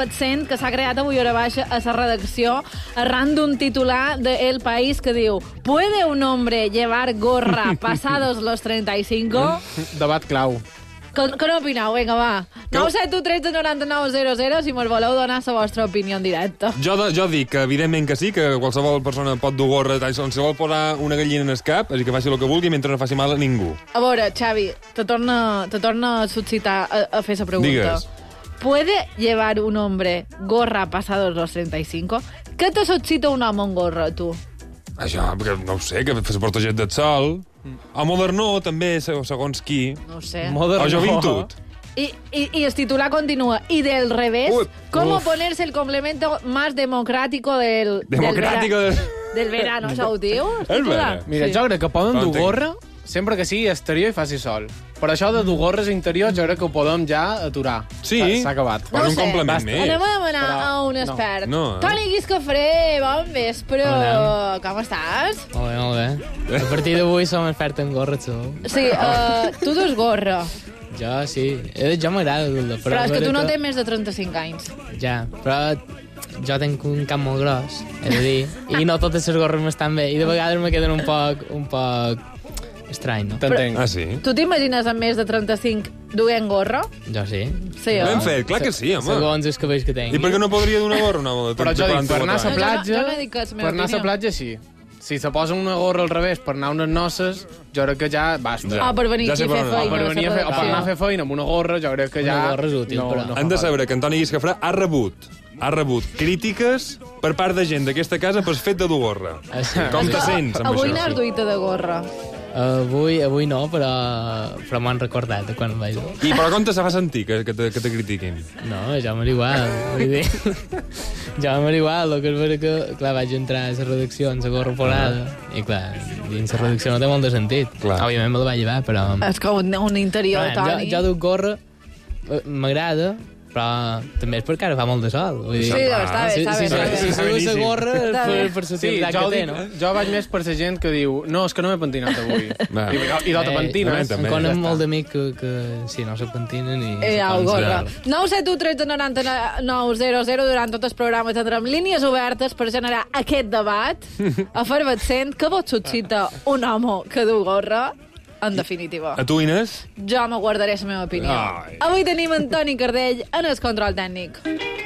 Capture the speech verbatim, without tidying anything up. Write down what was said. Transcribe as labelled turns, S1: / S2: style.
S1: efervescent que s'ha creat avui hora baixa a la redacció arran d'un titular de El País que diu ¿Puede un hombre llevar gorra pasados los treinta y cinco?
S2: Debat clau.
S1: Què n'opineu? Vinga, va. nou set u tretze noranta-nou zero zero si me'l voleu donar la vostra opinió en directe.
S3: Jo, de, jo dic que evidentment que sí, que qualsevol persona pot dur gorra, si vol posar una gallina en el cap, així que faci el que vulgui mentre no faci mal a ningú.
S1: A veure, Xavi, te torna, te torna a suscitar a, a fer la pregunta.
S3: Digues.
S1: ¿Puede llevar un hombre gorra pasados los treinta y cinco? Què te suscita un home amb gorra, tu?
S3: Això, perquè no ho sé, que se porta gent del sol. O modernó, també, segons qui.
S1: No ho sé.
S2: Modernó.
S3: O joventut.
S1: Y, y, y el titular continúa. Y del revés,
S3: Uy,
S1: ¿cómo
S3: uf.
S1: ponerse el complemento más democrático del,
S3: Democrático
S1: del, vera,
S3: del...
S1: del verano? Això ho diu?
S3: El verano.
S2: Mira, sí. Jo crec que poden
S3: Però
S2: dur
S3: entenc.
S2: gorra sempre que sigui exterior i faci sol. Per això de dur gorres interiors jo crec que ho podem ja aturar.
S3: Sí.
S2: S'ha acabat.
S3: No és un complement
S2: Basta.
S3: més.
S1: Anem a demanar
S2: Però
S1: a un
S2: no.
S1: expert.
S3: No, eh?
S1: Toni Guiscafré, bon vespre.
S4: Hola.
S1: Com estàs?
S4: Molt bé, molt bé. A partir d'avui som expert en gorra, tu.
S1: Sí, uh, tu dus gorra.
S4: Jo, sí. Eh, Jo m'agrada dur-la. Però,
S1: Però és que tu no
S4: que-
S1: tens més de trenta-cinc anys.
S4: Ja, però jo tinc un cap molt gros, és a dir, i no totes les gorres m'estan bé, i de vegades me queden un poc, un poc estrany, no?
S2: T'entenc.
S3: Ah, sí?
S1: Tu t'imagines amb més de trenta-cinc duent gorra?
S4: Jo sí.
S1: Sí,
S3: Ben
S1: oi?
S3: fet, clar que sí, home.
S4: Segons els cabells que tinc.
S3: I per què no podria donar gorra un home de
S2: Però jo dic, per anar a la
S1: Jo no-
S2: platja...
S1: jo no he dit que és la meva
S2: per anar a la
S1: opinió.
S2: platja, sí. Si se posa una gorra al revés per anar a unes noces, jo crec que ja basta.
S3: Ja.
S1: Ah, per venir
S3: Ja
S1: aquí
S3: sé
S1: a fer
S3: per on
S2: O
S1: feina.
S2: per,
S1: a
S2: venir a
S1: la
S2: fer, o per
S1: redacció.
S2: anar a fer feina amb una gorra, jo crec que ja...
S4: Una gorra és útil,
S2: no,
S4: però.
S2: no fa
S3: Han de
S2: falta.
S3: saber que Antoni Guiscafré ha rebut ha rebut crítiques per part de gent d'aquesta casa pel fet de dur gorra.
S4: Ah, sí.
S3: Com te sents amb
S1: Avui
S3: això?
S1: n'has duita de gorra.
S4: Avui, avui no, però, però m'han recordat de quan em vaig dur.
S3: I però com te se fa sentir que, que, te, que te critiquin?
S4: No, ja m'era igual, vull dir... ja m'era igual, el que és vera que, clar, vaig entrar a la redacció amb la gorra polada, i clar, dins la redacció no té molt de sentit.
S3: Clar.
S4: Òbviament me la vaig llevar, però...
S1: És com un, un interior,
S4: Clar, jo,
S1: Toni.
S4: jo duc gorra, eh, m'agrada, però també és perquè ara fa molt de sol. Vull dir,
S1: Sí, està bé,
S4: si,
S1: està bé,
S4: si,
S1: està bé.
S4: si, si, si la gorra és
S1: Està
S4: per,
S1: bé.
S4: per la
S2: Sí,
S4: utilitat
S2: jo,
S4: que
S2: ho
S4: té,
S2: dic,
S4: no?
S2: jo vaig més per la gent que diu no, és que no m'he pentinat avui.
S3: Va.
S2: I, i no te
S4: Eh,
S2: pentines.
S3: també.
S4: Em conen
S2: Ja
S4: molt
S2: està.
S4: d'amics que, que sí, no se pentinen i...
S1: Eh, au,
S4: se
S1: gorra.
S4: posen-
S1: nou set u tretze noranta-nou zero zero durant tot el programa tindrem línies obertes per generar aquest debat efervescent que vos suscita un home que du gorra, en definitiva.
S3: A tu, Inés?
S1: Jo me guardaré la meva opinió.
S3: Ai.
S1: Avui tenim Antoni Cardell en el control tècnic.